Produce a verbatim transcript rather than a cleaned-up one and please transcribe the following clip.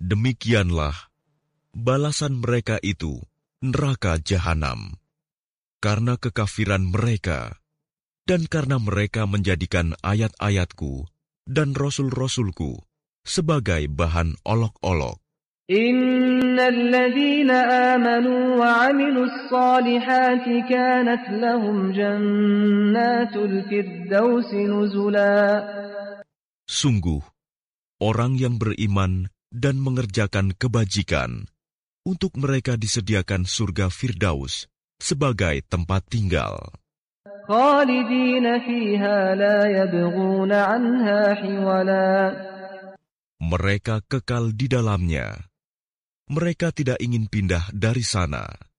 Demikianlah balasan mereka itu neraka jahanam, karena kekafiran mereka dan karena mereka menjadikan ayat-ayatku dan rasul-rasulku sebagai bahan olok-olok. Innal ladzina amanu wa 'amilus solihati kanat lahum jannatul firdausi nuzula. Sungguh, orang yang beriman dan mengerjakan kebajikan, untuk mereka disediakan surga Firdaus sebagai tempat tinggal. Khalidina fiha la yabghuna 'anha hiwala. Mereka kekal di dalamnya. Mereka tidak ingin pindah dari sana.